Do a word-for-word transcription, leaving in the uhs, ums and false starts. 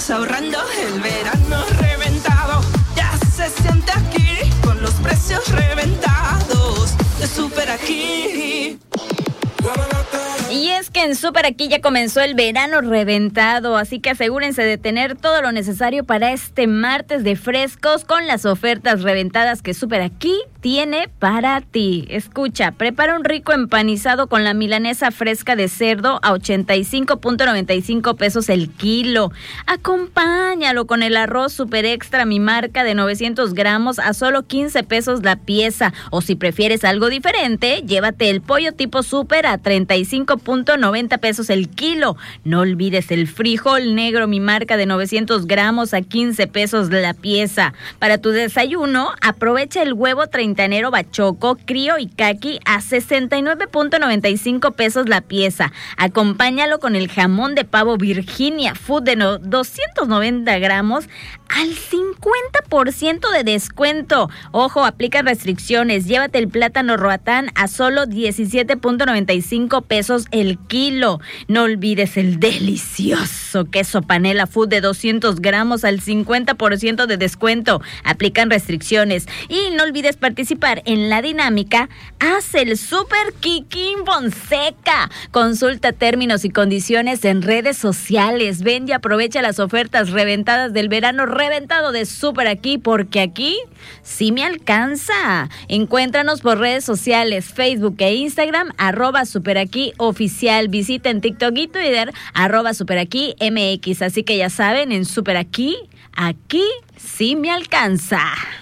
Ahorrando el verano reventado, ya se siente aquí con los precios reventados de Super Aquí. Y es que en Super Aquí ya comenzó el verano reventado, así que asegúrense de tener todo lo necesario para este martes de frescos con las ofertas reventadas que Super Aquí tiene para ti. Escucha, prepara un rico empanizado con la milanesa fresca de cerdo a ochenta y cinco punto noventa y cinco pesos el kilo. Acompáñalo con el arroz Super Extra Mi Marca de novecientos gramos a solo quince pesos la pieza. O si prefieres algo diferente, llévate el pollo tipo Super a treinta y cinco punto noventa pesos el kilo. No olvides el frijol negro Mi Marca de novecientos gramos a quince pesos la pieza. Para tu desayuno, aprovecha el huevo treintanero Bachoco, Crío y Kaki a sesenta y nueve punto noventa y cinco pesos la pieza. Acompáñalo con el jamón de pavo Virginia Food de no, doscientos noventa gramos al cincuenta por ciento de descuento. Ojo, aplica restricciones. Llévate el plátano Roatán a solo diecisiete punto noventa y cinco pesos el kilo. No olvides el delicioso queso Panela Food de doscientos gramos al cincuenta por ciento de descuento. Aplican restricciones. Y no olvides participar en la dinámica Haz el Super Kikín Fonseca. Consulta términos y condiciones en redes sociales. Ven y aprovecha las ofertas reventadas del verano reventado de Super Aquí, porque aquí sí me alcanza. Encuéntranos por redes sociales, Facebook e Instagram, arroba Super Aquí Oficial. Visita en TikTok y Twitter, arroba Super Aquí M X. Así que ya saben, en Super Aquí, aquí sí me alcanza.